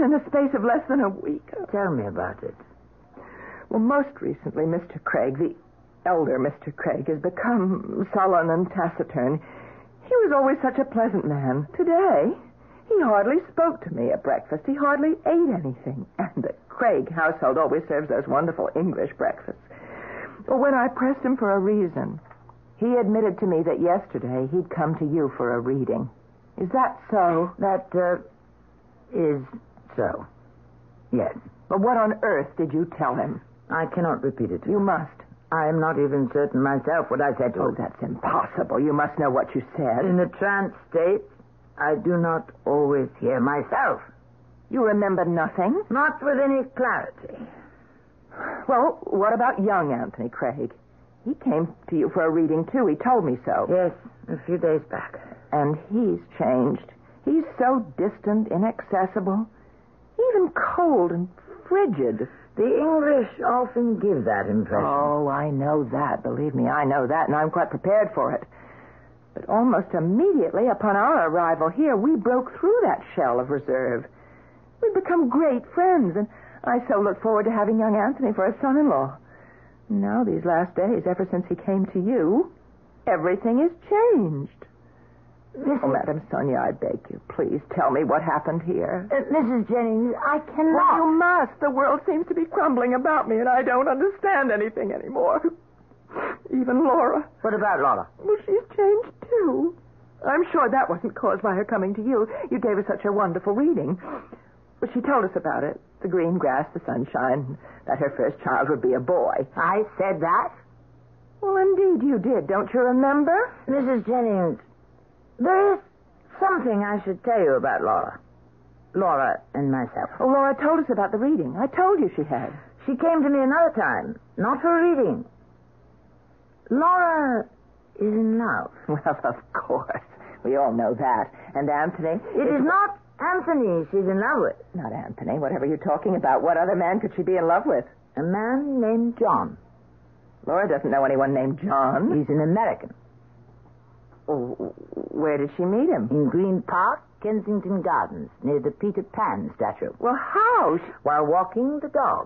in the space of less than a week. Tell me about it. Well, most recently, Mr. Craig, the elder Mr. Craig, has become sullen and taciturn. He was always such a pleasant man. Today, he hardly spoke to me at breakfast. He hardly ate anything. And the Craig household always serves those wonderful English breakfasts. Well, when I pressed him for a reason, he admitted to me that yesterday he'd come to you for a reading. Is that so? That, is so. Yes. But what on earth did you tell him? I cannot repeat it. You must. I am not even certain myself what I said to him. Oh, that's impossible. You must know what you said. In a trance state, I do not always hear myself. You remember nothing? Not with any clarity. Well, what about young Anthony Craig? He came to you for a reading, too. He told me so. Yes, a few days back. And he's changed. He's so distant, inaccessible, even cold and frigid. The English often give that impression. Oh, I know that. Believe me, I know that, and I'm quite prepared for it. But almost immediately upon our arrival here, we broke through that shell of reserve. We've become great friends, and I so look forward to having young Anthony for a son-in-law. Now, these last days, ever since he came to you, everything has changed. Oh, Madame Sonia, I beg you, please tell me what happened here. Mrs. Jennings, I cannot. Well, you must. The world seems to be crumbling about me, and I don't understand anything anymore. Even Laura. What about Laura? Well, she's changed, too. I'm sure that wasn't caused by her coming to you. You gave her such a wonderful reading. But she told us about it. The green grass, the sunshine, that her first child would be a boy. I said that? Well, indeed you did. Don't you remember? Mrs. Jennings, there is something I should tell you about Laura. Laura and myself. Oh, Laura told us about the reading. I told you she had. She came to me another time, not for a reading. Laura is in love. Well, of course. We all know that. And Anthony? It is not Anthony she's in love with. Not Anthony. Whatever you're talking about. What other man could she be in love with? A man named John. Laura doesn't know anyone named John. He's an American. Oh, where did she meet him? In Green Park, Kensington Gardens, near the Peter Pan statue. Well, how? While walking the dog.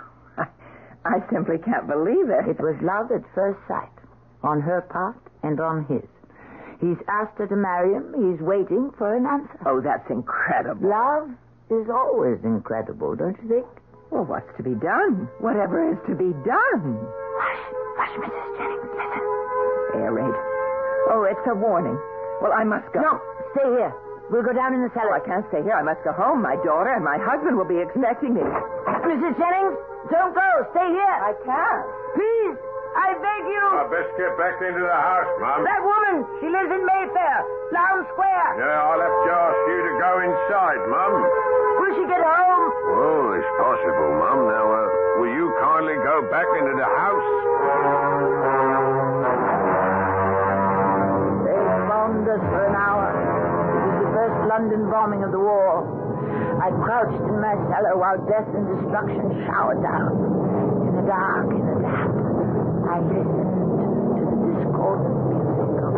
I simply can't believe it. It was love at first sight, on her part and on his. He's asked her to marry him. He's waiting for an answer. Oh, that's incredible. Love is always incredible, don't you think? Well, what's to be done? Whatever is to be done. Hush, Mrs. Jennings, listen. Air raid. Oh, it's a warning. Well, I must go. No, stay here. We'll go down in the cellar. Oh, I can't stay here. I must go home. My daughter and my husband will be expecting me. Mrs. Jennings, don't go. Stay here. I can't. Please, I beg you. I best get back into the house, Mum. That woman, she lives in Mayfair, Lowndes Square. Yeah, I'll have to ask you to go inside, Mum. Will she get home? Oh, it's possible, Mum. Now, will you kindly go back into the house? They bombed us for an hour. It was the first London bombing of the war. I crouched in my cellar while death and destruction showered down. In the dark, in the damp, I listened to the discordant music